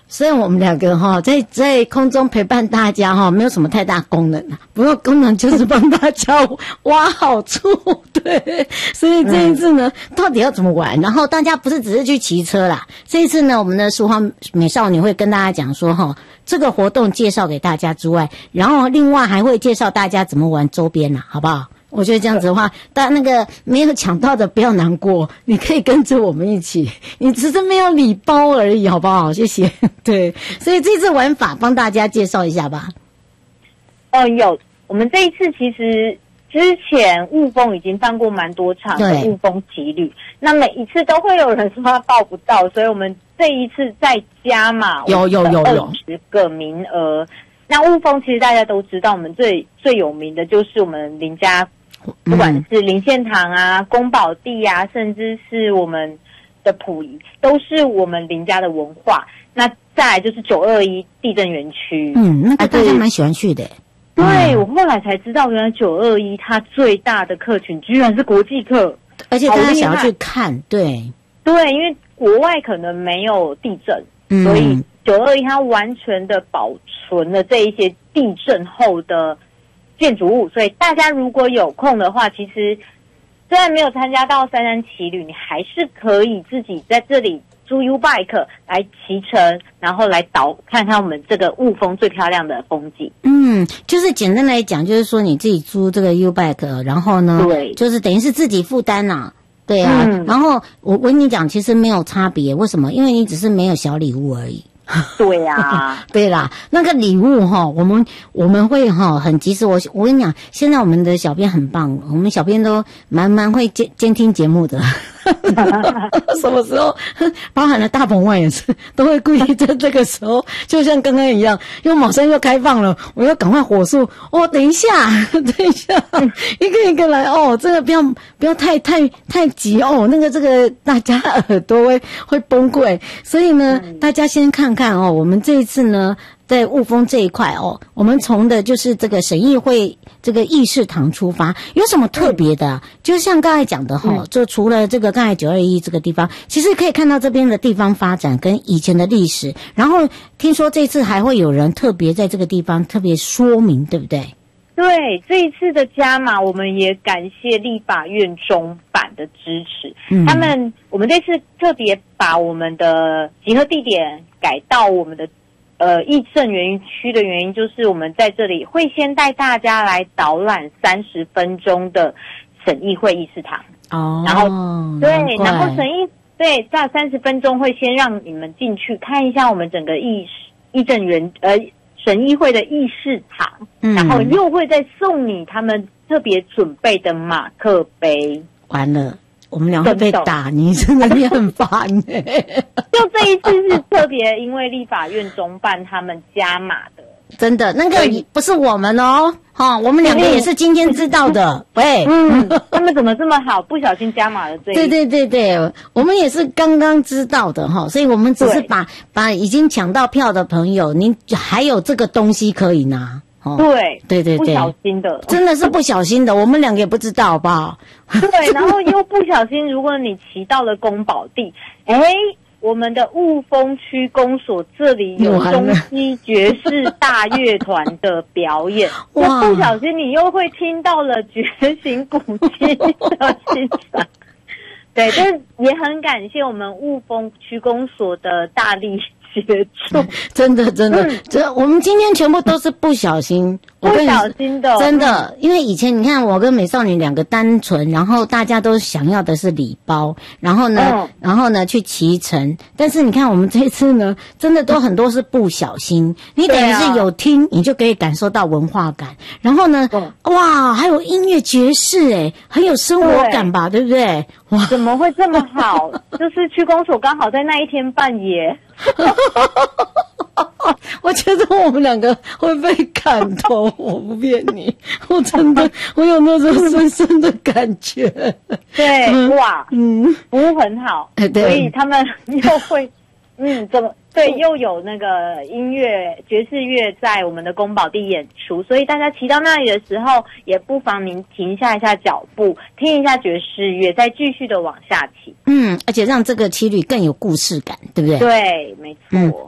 虽然我们两个在空中陪伴大家没有什么太大功能不过功能就是帮大家挖好处，对。所以这一次呢，到底要怎么玩？然后大家不是只是去骑车啦，这一次呢，我们的淑花美少女会跟大家讲说这个活动介绍给大家之外，然后另外还会介绍大家怎么玩周边啦，好不好？我觉得这样子的话，但那个没有抢到的不要难过，你可以跟着我们一起，你只是没有礼包而已，好不好？谢谢。对，所以这次玩法帮大家介绍一下吧。 有，我们这一次其实之前雾峰已经办过蛮多场的雾峰骑旅，那每一次都会有人说他报不到，所以我们这一次再加码， 有 20个名额。那雾峰其实大家都知道，我们最有名的就是我们林家。不管是林献堂啊、宫保地啊，甚至是我们的溥仪，都是我们林家的文化。那再来就是921地震园区， 那个大家蛮喜欢去的。 对，我后来才知道，原来921它最大的客群居然是国际客， 而且大家想要去看，对， 因为国外可能没有地震，所以921它完全的保存了这一些地震后的建筑物，所以大家如果有空的话，其实虽然没有参加到三山骑旅，你还是可以自己在这里租 U-Bike 来骑乘，然后来看看我们这个雾峰最漂亮的风景。 就是简单来讲，就是说你自己租这个 U-Bike， 然后呢，对，就是等于是自己负担啦。对啊，然后我跟你讲，其实没有差别，为什么？因为你只是没有小礼物而已。 对啊， 对啦，那个礼物我们会很及时。我跟你讲，现在我们的小编很棒，我们小编都蛮会监听节目的。什么时候包含了大鹏湾也是都会故意在这个时候，就像刚刚一样，因为马上又开放了，我要赶快火速等一下一个一个来这个不要太急那个这个大家耳朵会崩溃，所以呢大家先看看我们这一次呢在雾峰这一块我们从的就是这个省议会这个议事堂出发，有什么特别的就像刚才讲的就除了这个刚才921这个地方，其实可以看到这边的地方发展跟以前的历史，然后听说这次还会有人特别在这个地方特别说明，对不对？ 对，这一次的加码我们也感谢立法院中版的支持，我们这次特别把我们的集合地点改到我们的议政园区的原因，就是我们在这里会先带大家来导览30分钟的省议会议事堂然后然后在30分钟会先让你们进去看一下我们整个议政园省议会的议事堂，然后又会再送你他们特别准备的马克杯。 完了，我们俩会被打，你真的你很烦就这一次是特别因为立法院中办他们加码的， 真的那个不是我们我们两个也是今天知道的。喂， 他们怎么这么好，不小心加码了这一对，我们也是刚刚知道的所以我们只是把已经抢到票的朋友，您还有这个东西可以拿。对，不小心的， 真的是不小心的，我们两个也不知道，好不好？ 对，然后又不小心，如果你骑到了宫保地，我们的雾峰区公所这里有中西爵士大乐团的表演，不小心你又会听到了觉醒古迹的欣赏。对，但是也很感谢我们雾峰区公所的大力协助， 真的，这我们今天全部都是不小心的，真的，因为以前你看我跟美少女两个单纯，然后大家都想要的是礼包，然后呢去骑乘，但是你看我们这次呢，真的都很多是不小心，你等于是有听，你就可以感受到文化感，然后呢，哇，还有音乐爵士很有生活感吧，对不对？哇， 怎么会这么好？就是区公所刚好在那一天办耶。 我觉得我们两个会被感动，我不骗你，我真的我有那种深深的感觉。 对，哇，服务很好，所以他们又会，对，又有那个音乐爵士乐在我们的宫保地演出，所以大家骑到那里的时候，也不妨您停下一下脚步，听一下爵士乐，再继续的往下骑。 而且让这个骑旅更有故事感，对不对？ 对，没错。